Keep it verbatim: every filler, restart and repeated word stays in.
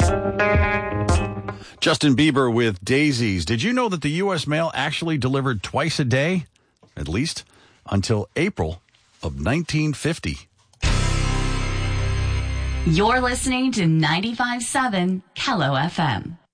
Justin Bieber with Daisies. Did you know that the U S mail actually delivered twice a day, at least, until April of nineteen fifty? You're listening to ninety-five point seven Kello F M.